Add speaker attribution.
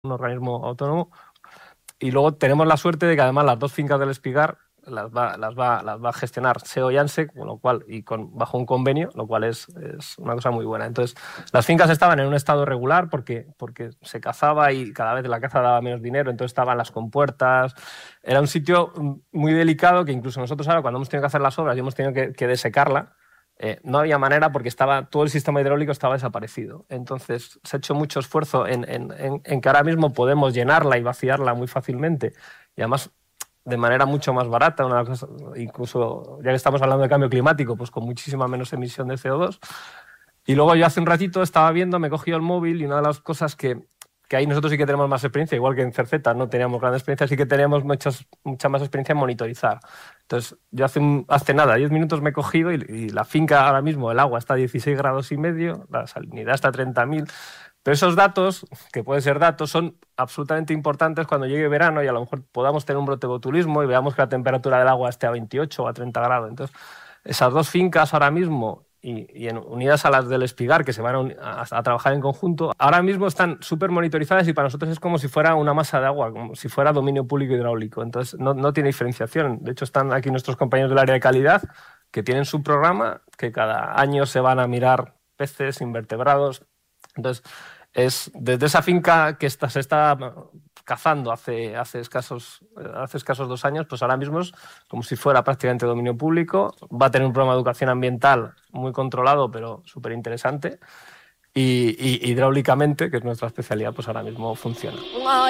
Speaker 1: un organismo autónomo. Y luego tenemos la suerte de que además las dos fincas del Espigar las va a gestionar SEO y ANSE, con lo cual, bajo un convenio, lo cual es una cosa muy buena. Entonces, las fincas estaban en un estado regular porque se cazaba y cada vez la caza daba menos dinero, entonces estaban las compuertas. Era un sitio muy delicado que incluso nosotros ahora, cuando hemos tenido que hacer las obras y hemos tenido que desecarla, no había manera porque todo el sistema hidráulico estaba desaparecido. Entonces, se ha hecho mucho esfuerzo en que ahora mismo podemos llenarla y vaciarla muy fácilmente. Y además, de manera mucho más barata, incluso ya que estamos hablando de cambio climático, pues con muchísima menos emisión de CO2. Y luego yo hace un ratito estaba viendo, me he cogido el móvil y una de las cosas que ahí nosotros sí que tenemos más experiencia, igual que en Cerceta no teníamos gran experiencia, sí que teníamos mucha más experiencia en monitorizar. Entonces, yo hace nada, 10 minutos me he cogido y la finca ahora mismo, el agua está a 16 grados y medio, la salinidad está a 30.000. Pero esos datos, que pueden ser datos, son absolutamente importantes cuando llegue verano y a lo mejor podamos tener un brote de botulismo y veamos que la temperatura del agua esté a 28 o a 30 grados. Entonces, esas dos fincas ahora mismo unidas a las del Espigar, que se van a trabajar en conjunto, ahora mismo están súper monitorizadas y para nosotros es como si fuera una masa de agua, como si fuera dominio público hidráulico. Entonces, no tiene diferenciación. De hecho, están aquí nuestros compañeros del área de calidad que tienen su programa, que cada año se van a mirar peces, invertebrados. Entonces, desde esa finca que se está cazando hace escasos 2 años, pues ahora mismo es como si fuera prácticamente dominio público. Va a tener un programa de educación ambiental muy controlado, pero súper interesante. Y hidráulicamente, que es nuestra especialidad, pues ahora mismo funciona.